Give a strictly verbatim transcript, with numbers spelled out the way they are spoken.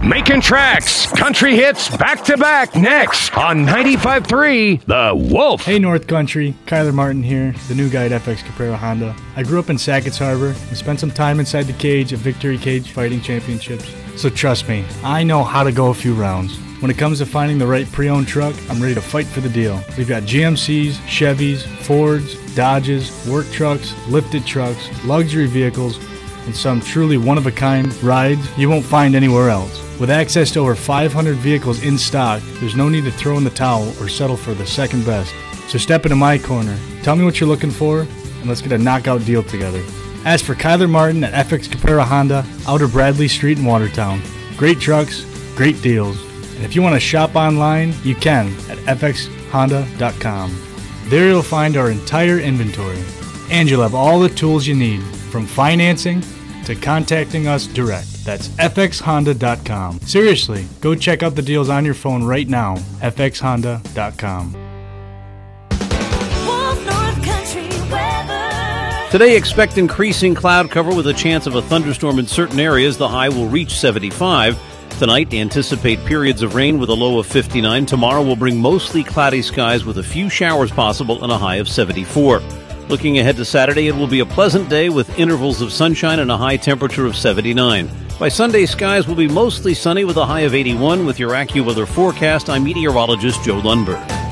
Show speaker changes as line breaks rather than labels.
Making tracks, country hits back to back next on ninety-five point three The Wolf.
Hey North Country, Kyler Martin here, the new guy at F X Caprera Honda. I grew up in Sackett's Harbor and spent some time inside the cage at Victory Cage Fighting Championships. So trust me, I know how to go a few rounds. When it comes to finding the right pre-owned truck, I'm ready to fight for the deal. We've got G M Cs, Chevys, Fords, Dodges, work trucks, lifted trucks, luxury vehicles, and some truly one-of-a-kind rides you won't find anywhere else. With access to over five hundred vehicles in stock, there's no need to throw in the towel or settle for the second best. So step into my corner, tell me what you're looking for, and let's get a knockout deal together. Ask for Kyler Martin at F X Caprera Honda, Outer Bradley Street in Watertown. Great trucks, great deals. And if you want to shop online, you can at f x honda dot com. There you'll find our entire inventory, and you'll have all the tools you need, from financing to contacting us direct. That's f x honda dot com. Seriously, go check out the deals on your phone right now, f x honda dot com.
Today, expect increasing cloud cover with a chance of a thunderstorm in certain areas. The high will reach seventy-five. Tonight, anticipate periods of rain with a low of fifty-nine. Tomorrow will bring mostly cloudy skies with a few showers possible and a high of seventy-four. Looking ahead to Saturday, it will be a pleasant day with intervals of sunshine and a high temperature of seventy-nine. By Sunday, skies will be mostly sunny with a high of eighty-one. With your AccuWeather forecast, I'm meteorologist Joe Lundberg.